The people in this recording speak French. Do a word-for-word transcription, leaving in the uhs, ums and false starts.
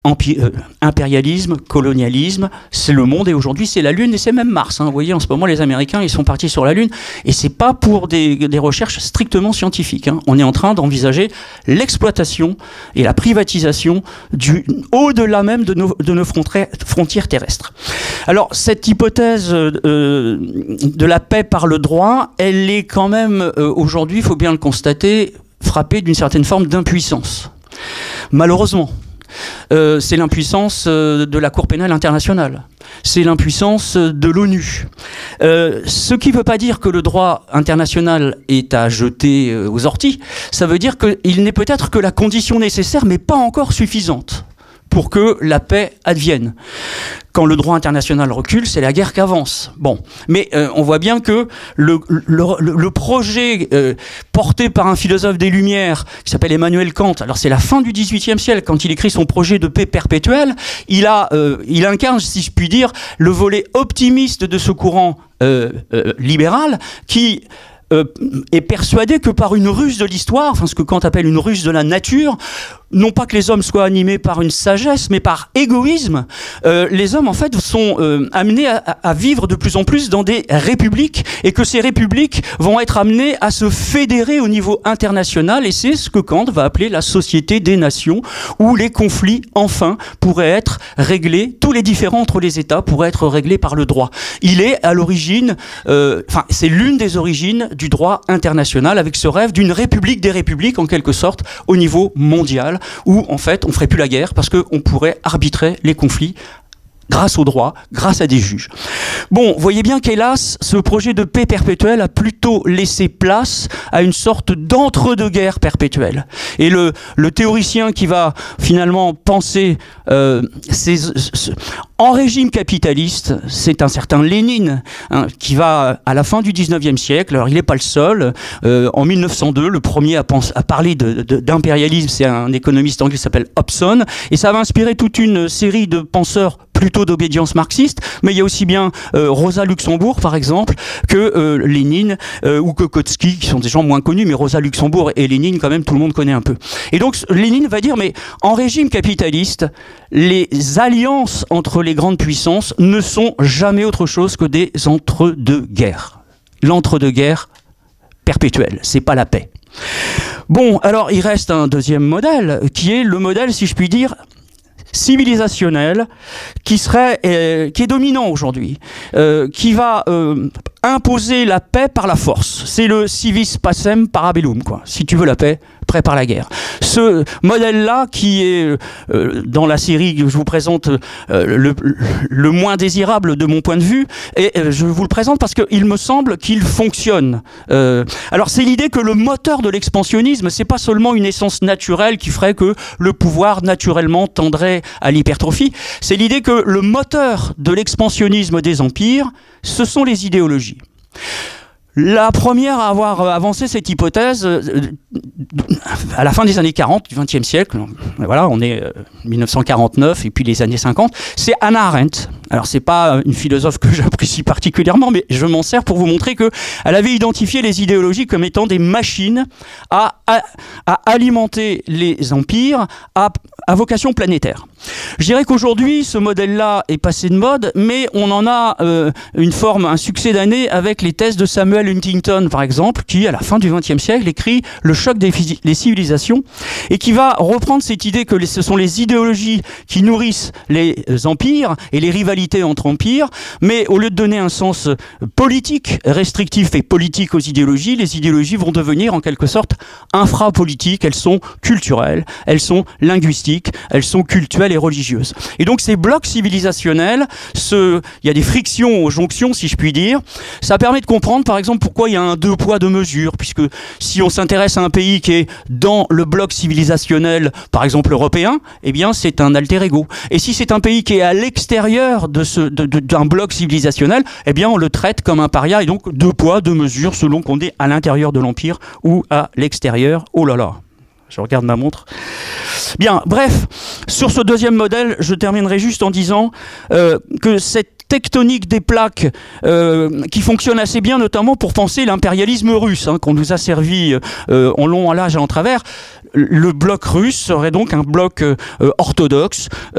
Empi- euh, impérialisme, colonialisme, c'est le monde et aujourd'hui c'est la Lune et c'est même Mars. Hein. Vous voyez, en ce moment les Américains ils sont partis sur la Lune et c'est pas pour des, des recherches strictement scientifiques. Hein. On est en train d'envisager l'exploitation et la privatisation du, au-delà même de nos, de nos frontières, frontières terrestres. Alors cette hypothèse euh, de la paix par le droit, elle est quand même euh, aujourd'hui, il faut bien le constater, frappée d'une certaine forme d'impuissance. Malheureusement. Euh, c'est l'impuissance euh, de la Cour pénale internationale. C'est l'impuissance de l'ONU. Euh, ce qui ne veut pas dire que le droit international est à jeter euh, aux orties. Ça veut dire qu'il n'est peut-être que la condition nécessaire, mais pas encore suffisante pour que la paix advienne. Quand le droit international recule, c'est la guerre qu'avance. Bon, mais euh, on voit bien que le, le, le, le projet euh, porté par un philosophe des Lumières qui s'appelle Emmanuel Kant, alors c'est la fin du dix-huitième siècle, quand il écrit son projet de paix perpétuelle, il, a, euh, il incarne, si je puis dire, le volet optimiste de ce courant euh, euh, libéral qui... Euh, est persuadé que par une ruse de l'histoire, enfin ce que Kant appelle une ruse de la nature, non pas que les hommes soient animés par une sagesse, mais par égoïsme, euh, les hommes en fait sont euh, amenés à, à vivre de plus en plus dans des républiques et que ces républiques vont être amenées à se fédérer au niveau international et c'est ce que Kant va appeler la société des nations où les conflits enfin pourraient être réglés, tous les différends entre les États pourraient être réglés par le droit. Il est à l'origine, euh, enfin c'est l'une des origines du droit international avec ce rêve d'une république des républiques en quelque sorte au niveau mondial où en fait on ferait plus la guerre parce qu'on pourrait arbitrer les conflits grâce au droit, grâce à des juges. Bon, voyez bien qu'hélas, ce projet de paix perpétuelle a plutôt laissé place à une sorte d'entre-deux-guerres perpétuelle. Et le, le théoricien qui va finalement penser euh, ces, ce, en régime capitaliste, c'est un certain Lénine, hein, qui va à la fin du dix-neuvième siècle, alors il n'est pas le seul, euh, en mille neuf cent deux, le premier à, pense, à parler de, de, d'impérialisme, c'est un économiste anglais qui s'appelle Hobson, et ça va inspirer toute une série de penseurs plutôt d'obédience marxiste, mais il y a aussi bien euh, Rosa Luxembourg, par exemple, que euh, Lénine euh, ou que Kautsky, qui sont des gens moins connus, mais Rosa Luxembourg et Lénine, quand même, tout le monde connaît un peu. Et donc, Lénine va dire, mais en régime capitaliste, les alliances entre les grandes puissances ne sont jamais autre chose que des entre-deux-guerres. L'entre-deux-guerres perpétuel, c'est pas la paix. Bon, alors, il reste un deuxième modèle, qui est le modèle, si je puis dire, civilisationnel qui serait euh, qui est dominant aujourd'hui, euh, qui va euh, imposer la paix par la force. C'est le civis pacem para bellum, quoi. Si tu veux la paix, prépare la guerre. Ce modèle-là, qui est euh, dans la série que je vous présente euh, le, le moins désirable de mon point de vue, et euh, je vous le présente parce qu'il me semble qu'il fonctionne. Euh, alors c'est l'idée que le moteur de l'expansionnisme, c'est pas seulement une essence naturelle qui ferait que le pouvoir naturellement tendrait à l'hypertrophie, c'est l'idée que le moteur de l'expansionnisme des empires, ce sont les idéologies. La première à avoir avancé cette hypothèse euh, à la fin des années quarante du vingtième siècle, voilà, on est euh, mille neuf cent quarante-neuf et puis les années cinquante, c'est Hannah Arendt. Alors c'est pas une philosophe que j'apprécie particulièrement, mais je m'en sers pour vous montrer que elle avait identifié les idéologies comme étant des machines à, à, à alimenter les empires à, à vocation planétaire. Je dirais qu'aujourd'hui, ce modèle-là est passé de mode, mais on en a euh, une forme, un succès d'année avec les thèses de Samuel Huntington, par exemple, qui, à la fin du vingtième siècle, écrit « Le choc des, des civilisations » et qui va reprendre cette idée que les, ce sont les idéologies qui nourrissent les empires et les rivalités entre empires, mais au lieu de donner un sens politique, restrictif et politique aux idéologies, les idéologies vont devenir en quelque sorte infrapolitiques, elles sont culturelles, elles sont linguistiques, elles sont cultuelles et religieuses. Et donc ces blocs civilisationnels, ce, il y a des frictions aux jonctions, si je puis dire, ça permet de comprendre par exemple pourquoi il y a un deux poids deux mesures, puisque si on s'intéresse à un pays qui est dans le bloc civilisationnel, par exemple européen, eh bien c'est un alter ego. Et si c'est un pays qui est à l'extérieur de ce, de, de, d'un bloc civilisationnel, eh bien on le traite comme un paria, et donc deux poids deux mesures selon qu'on est à l'intérieur de l'empire ou à l'extérieur. Oh là là, je regarde ma montre. Bien, bref, sur ce deuxième modèle, je terminerai juste en disant euh, que cette tectonique des plaques euh, qui fonctionne assez bien, notamment pour penser l'impérialisme russe, hein, qu'on nous a servi euh, en long, en large et en travers. Le bloc russe serait donc un bloc euh, orthodoxe,